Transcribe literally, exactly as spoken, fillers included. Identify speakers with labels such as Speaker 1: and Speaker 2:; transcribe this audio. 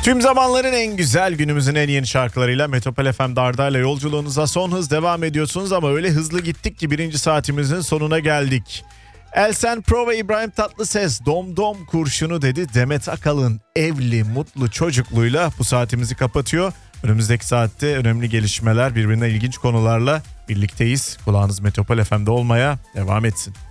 Speaker 1: Tüm zamanların en güzel, günümüzün en yeni şarkılarıyla Metropol F M'de Arda'yla yolculuğunuza son hız devam ediyorsunuz ama öyle hızlı gittik ki birinci saatimizin sonuna geldik. Elsen Pro ve İbrahim Tatlıses Dom Dom kurşunu dedi. Demet Akalın evli mutlu çocukluyla bu saatimizi kapatıyor. Önümüzdeki saatte önemli gelişmeler, birbirine ilginç konularla birlikteyiz. Kulağınız Metropol F M'de olmaya devam etsin.